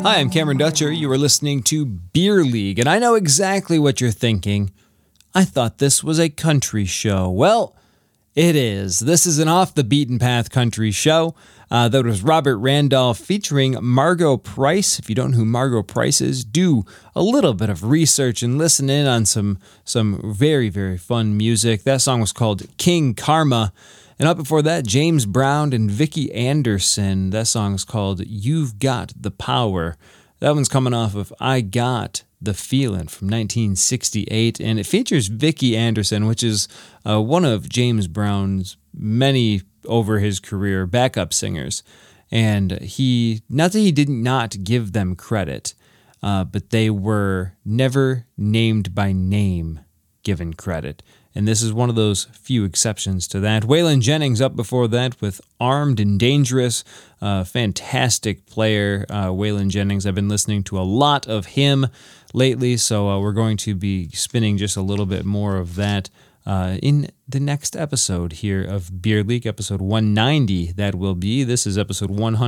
Hi, I'm Cameron Dutcher. You are listening to Beer League, and I know exactly what you're thinking. I thought this was a country show. Well, it is. This is an off-the-beaten-path country show. That was Robert Randolph featuring Margo Price. If you don't know who Margo Price is, do a little bit of research and listen in on some very, very fun music. That song was called King Karma. And up before that, James Brown and Vicki Anderson. That song is called You've Got the Power. That one's coming off of I Got the Feeling from 1968. And it features Vicki Anderson, which is one of James Brown's many over his career backup singers. And not that he did not give them credit, but they were never named by name given credit. And this is one of those few exceptions to that. Waylon Jennings up before that with Armed and Dangerous. Fantastic player, Waylon Jennings. I've been listening to a lot of him lately, so we're going to be spinning just a little bit more of that in the next episode here of Beer League, episode 190. That will be. This is episode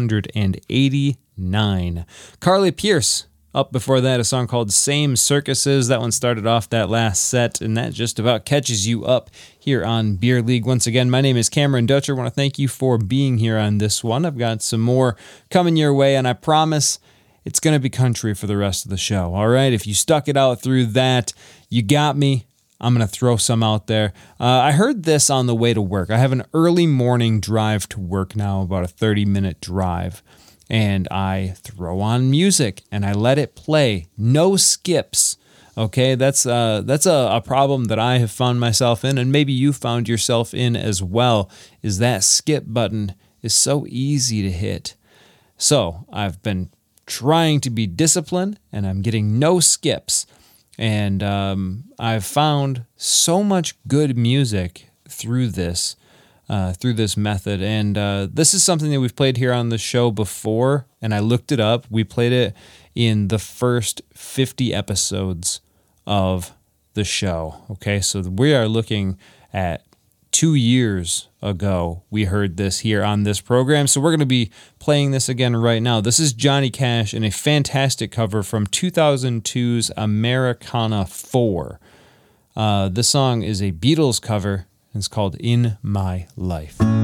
189. Carly Pearce. Up before that, a song called Same Circuses. That one started off that last set, and that just about catches you up here on Beer League. Once again, my name is Cameron Dutcher. I want to thank you for being here on this one. I've got some more coming your way, and I promise it's going to be country for the rest of the show. All right, if you stuck it out through that, you got me. I'm going to throw some out there. I heard this on the way to work. I have an early morning drive to work now, about a 30-minute drive. And I throw on music and I let it play. No skips. Okay, that's a problem that I have found myself in, and maybe you found yourself in as well, is that skip button is so easy to hit. So I've been trying to be disciplined, and I'm getting no skips. And I've found so much good music through this method. And this is something that we've played here on the show before, and I looked it up. We played it in the first 50 episodes of the show. Okay, so we are looking at 2 years ago. We heard this here on this program, so we're going to be playing this again right now. This is Johnny Cash in a fantastic cover from 2002's Americana 4. This song is a Beatles cover. It's called In My Life.